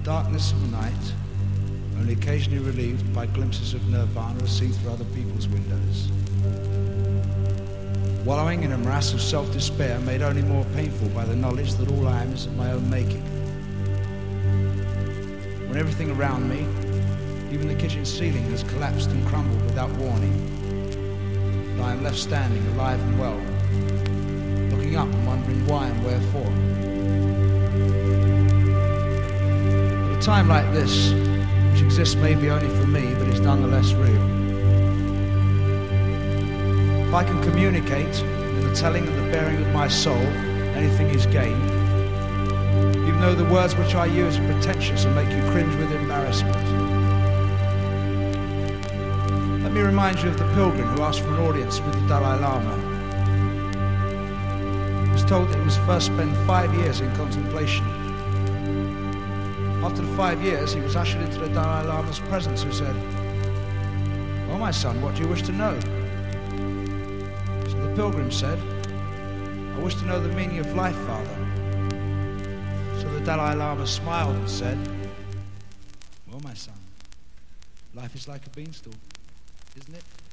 darkness of the night, only occasionally relieved by glimpses of nirvana seen through other people's windows. Wallowing in a morass of self-despair made only more painful by the knowledge that all I am is of my own making. When everything around me, even the kitchen ceiling, has collapsed and crumbled without warning, and I am left standing alive and well, looking up and wondering why and wherefore. At a time like this, which exists maybe only for me, but is nonetheless real, if I can communicate in the telling and the bearing of my soul, anything is gained, even though the words which I use are pretentious and make you cringe with embarrassment. Let me remind you of the pilgrim who asked for an audience with the Dalai Lama. He was told that he must first spend 5 years in contemplation. After the 5 years, he was ushered into the Dalai Lama's presence, who said, "Oh, my son, what do you wish to know?" So the pilgrim said, "I wish to know the meaning of life, Father." So the Dalai Lama smiled and said, "Well, my son, life is like a beanstalk, isn't it?"